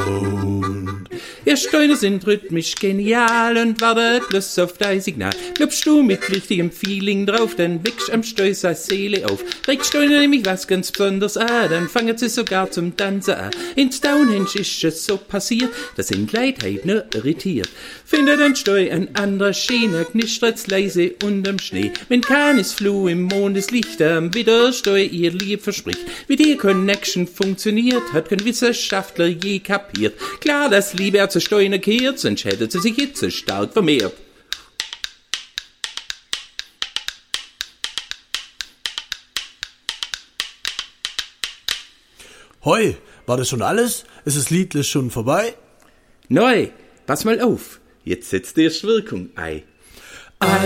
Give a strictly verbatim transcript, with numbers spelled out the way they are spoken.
Sound. Ihr Steine sind rhythmisch genial und wartet bloß auf dein Signal. Glaubst du mit richtigem Feeling drauf, dann wächst am Steu seine Seele auf. Regt Steine nämlich was ganz Besonderes an, dann fangen sie sogar zum Tanzen an. In Stonehenge ist es so passiert, dass ihn Leidheit nur irritiert. Findet ein Steu an anderer Schiene, knistert's leise unterm Schnee. Wenn keines Floh im Mondeslicht am Widersteu ihr Lieb verspricht. Wie die Connection funktioniert, hat kein Wissenschaftler je kapiert. Klar, dass Liebe zu Steine kehrt, sonst hätte sie sich jetzt so stark vermehrt. Hoi, war das schon alles? Ist das Liedle schon vorbei? Neu, pass mal auf, jetzt setzt erst Wirkung ein.